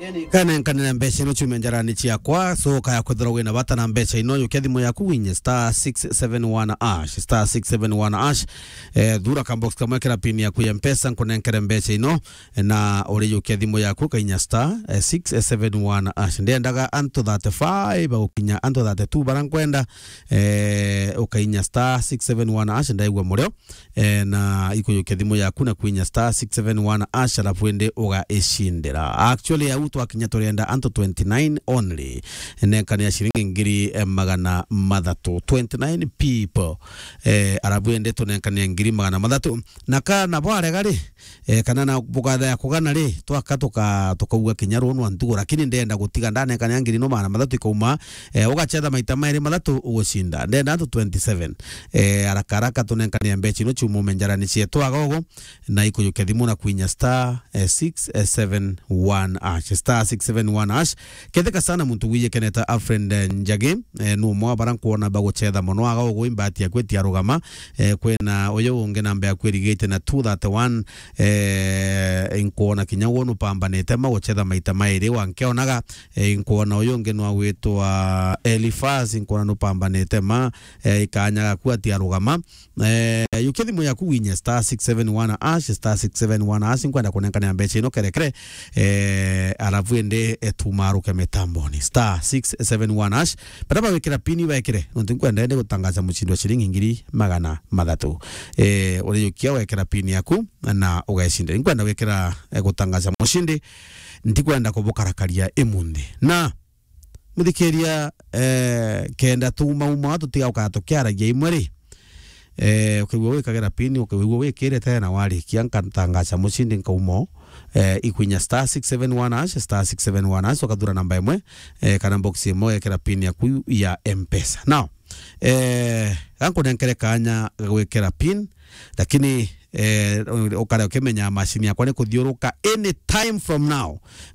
Kana kanena mbeca no chume njarani ciakwa so kaya kwethira wina bata na mbeca ino yukia thimu yaku winye star 671 ash star 671 ash dhura kambox kamwekera pin yaku ya mpesa nkonenkere mbeca ino na uri yukia thimu yaku kainya star 671 ash ndendaga anto 35 ukinya anto 32 barankwenda ukainya star 671 ash ndaigwa murio na iko yukia thimu yaku na kuinya star 671 ash alafu ende uga eshindira actually ya utu akinya torienda anto 29 only nekani ya shilingi ngiri magana madhatu 29 people arabu ende to nekani ngiri magana madhatu naka na bware gari kana na bugada ya kugana ri twakatoka tukauga kinyaro no antugo lakini ndenda gutiga ndane kana ngiri no magana madhatu ikauma ugachetha maita mairi madhatu ugushinda ndenda anto 27 arakaraka to nekani mbechi no chumo menjarani cietwa gogo na iko yukethimu na kuinya star 671 ash star 671 ash ketheka sana muntu wiye keneta Alfred Njage no mwa barankuona bagochetha mono agago imbati yakweti arugama kwena oyo unge namba yakwirigite na 231 inkuona kinyago no pambanete magochetha maita mairi wankionaga inkuona oyo unge no awetwa Elifaz inkuona no pambanete ma ikanyaga kwati arugama yukethimu yaku winya star 671 ash star 671 ash inkwenda kunenkana mbecha ino kerekere alafu ende tumaruke metamboni star 671 ash baraba wekera pini wekere ntunkwenda ende gutangaza muchindo shilingi ngiri magana madhatu uri yukia wekera pini yaku na ugaishinda inkwenda wekera gutangaza mushindi ndikwenda kubukarakaria emundi na muthikeria kenda tuma tutiga ukatokiaragia imweri ukiwa wekagera pini ukiwa wekere tena wari kiankantangaza mushindi nkaumo ikuinya star 671 ash star 671 ash wakadura namba imwe kana box imwe ekera pin yaku ya mpesa now anko nenkere kanya gwekera pin lakini ukara ukimenya mashini yakwa ni kuthiuruka any time from now